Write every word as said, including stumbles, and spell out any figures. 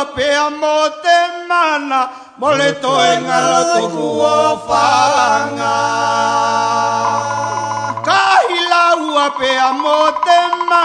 pea mo te mana, mo le toe ngalo tuku o whanga. Kahi lau a pea mo te mana,